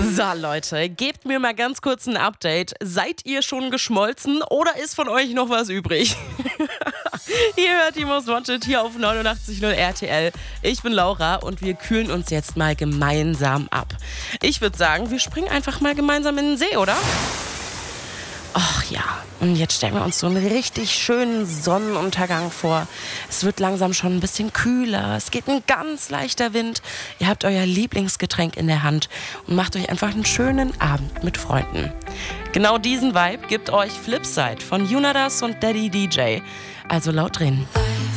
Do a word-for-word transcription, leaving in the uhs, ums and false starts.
So, Leute, gebt mir mal ganz kurz ein Update. Seid ihr schon geschmolzen oder ist von euch noch was übrig? Ihr hört die Most Wanted hier auf neunundachtzig Komma null R T L. Ich bin Laura und wir kühlen uns jetzt mal gemeinsam ab. Ich würde sagen, wir springen einfach mal gemeinsam in den See, oder? Ach ja, und jetzt stellen wir uns so einen richtig schönen Sonnenuntergang vor. Es wird langsam schon ein bisschen kühler, es geht ein ganz leichter Wind. Ihr habt euer Lieblingsgetränk in der Hand und macht euch einfach einen schönen Abend mit Freunden. Genau diesen Vibe gibt euch Flipside von Junadas und Daddy D J. Also laut drehen.